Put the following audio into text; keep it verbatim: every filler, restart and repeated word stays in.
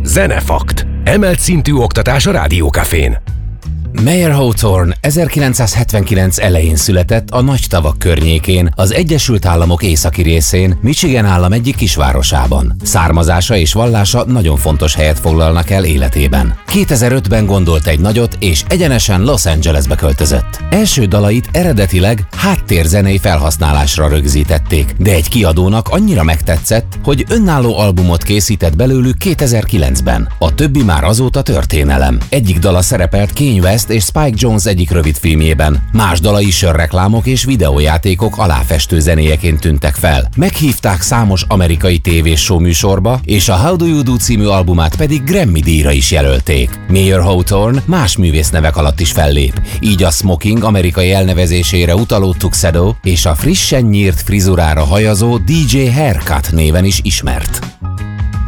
Zenefakt. Emelt szintű oktatás a Rádiókafén. Mayer Hawthorne ezerkilencszázhetvenkilenc elején született a Nagy-tavak környékén, az Egyesült Államok északi részén, Michigan állam egyik kisvárosában. Származása és vallása nagyon fontos helyet foglalnak el életében. kétezer-ötben gondolt egy nagyot, és egyenesen Los Angelesbe költözött. Első dalait eredetileg háttérzenei felhasználásra rögzítették, de egy kiadónak annyira megtetszett, hogy önálló albumot készített belőlük kétezer-kilencben. A többi már azóta történelem. Egyik dala szerepelt Kanye West és Spike Jonze egyik rövidfilmjében. Más dalai sörreklámok és videójátékok aláfestő zenéjeként tűntek fel. Meghívták számos amerikai tévés show műsorba, és a How Do You Do című albumát pedig Grammy-díjra is jelölték. Mayer Hawthorne más művésznevek alatt is fellép, így a smoking amerikai elnevezésére utaló tuxedo és a frissen nyírt frizurára hajazó dé dzsé Haircut néven is ismert.